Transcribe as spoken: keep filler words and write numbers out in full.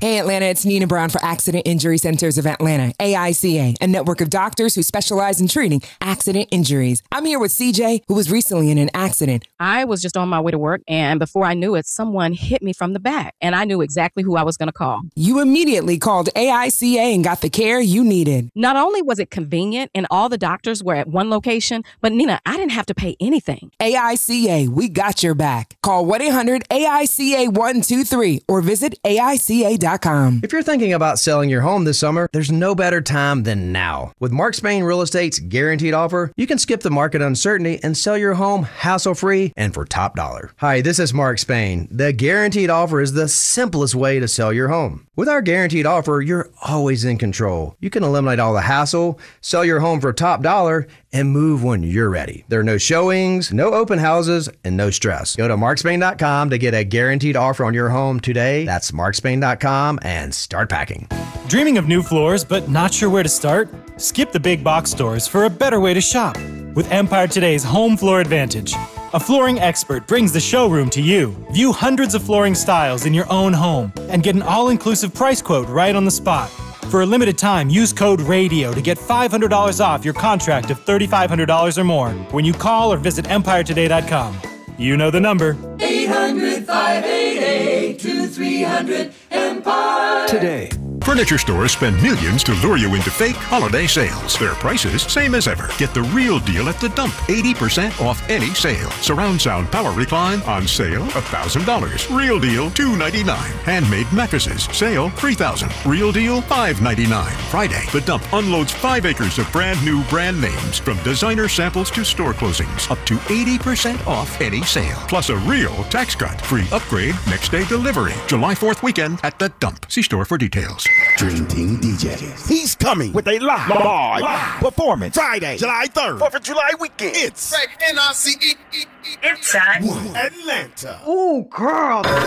Hey Atlanta, it's Nina Brown for Accident Injury Centers of Atlanta, A I C A, a network of doctors who specialize in treating accident injuries. I'm here with C J, who was recently in an accident. I was just on my way to work, and before I knew it, someone hit me from the back, and I knew exactly who I was going to call. You immediately called A I C A and got the care you needed. Not only was it convenient and all the doctors were at one location, but Nina, I didn't have to pay anything. A I C A, we got your back. Call one eight hundred A I C A one two three or visit A I C A dot com. If you're thinking about selling your home this summer, there's no better time than now. With Mark Spain Real Estate's guaranteed offer, you can skip the market uncertainty and sell your home hassle-free and for top dollar. Hi, this is Mark Spain. The guaranteed offer is the simplest way to sell your home. With our guaranteed offer, you're always in control. You can eliminate all the hassle, sell your home for top dollar, and move when you're ready. There are no showings, no open houses, and no stress. Go to mark spain dot com to get a guaranteed offer on your home today. That's mark spain dot com and start packing. Dreaming of new floors but not sure where to start? Skip the big box stores for a better way to shop with Empire Today's Home Floor Advantage. A flooring expert brings the showroom to you. View hundreds of flooring styles in your own home and get an all-inclusive price quote right on the spot. For a limited time, use code RADIO to get five hundred dollars off your contract of three thousand five hundred dollars or more when you call or visit empire today dot com. You know the number. eight hundred, five eight eight, two three hundred, Empire. Today. Furniture stores spend millions to lure you into fake holiday sales. Their prices, same as ever. Get the real deal at the dump. eighty percent off any sale. Surround sound power recline on sale, one thousand dollars. Real deal, two hundred ninety-nine dollars. Handmade mattresses, sale, three thousand dollars. Real deal, five hundred ninety-nine dollars. Friday, the dump unloads five acres of brand new brand names. From designer samples to store closings. Up to eighty percent off any sale. Plus a real tax cut. Free upgrade, next day delivery. July fourth weekend at the dump. See store for details. Dream Team D Js. He's coming with a live, live, live performance Friday, July third, fourth of July weekend. It's N I C E E E Atlanta. Oh, girl.